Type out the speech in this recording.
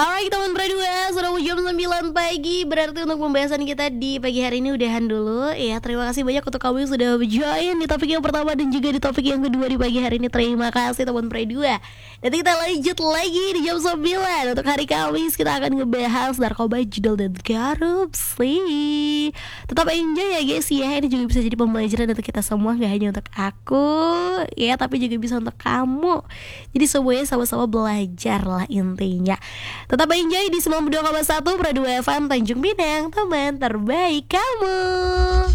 Alright teman berdua, sudah mau jam 9 pagi. Berarti untuk pembahasan kita di pagi hari ini udahan dulu. Ya, terima kasih banyak untuk kamu yang sudah join di topik yang pertama dan juga di topik yang kedua di pagi hari ini. Terima kasih teman berdua. Nanti kita lanjut lagi di jam 9. Untuk hari Kamis kita akan ngebahas narkoba, judul dan korupsi. Tetap enjoy ya guys ya. Ini juga bisa jadi pembelajaran untuk kita semua, gak hanya untuk aku ya, tapi juga bisa untuk kamu. Jadi semuanya sama-sama belajar lah intinya. Tetap enjoy di 92,1 Pro 2 FM Tanjung Pinang, teman terbaik kamu.